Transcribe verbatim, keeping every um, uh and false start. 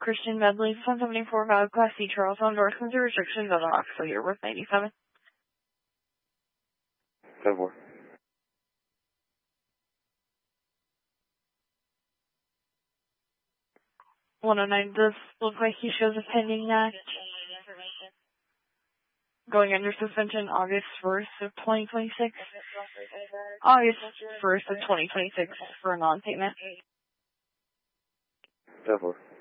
Christian Medley, one seventy-four valid Class C, Charlestown, North Windsor restrictions on Oxford, here with ninety-seven. ten four. one oh nine does look like he shows a pending act. Going under suspension August first of twenty twenty-six. August first of twenty twenty-six for non-payment. ten four.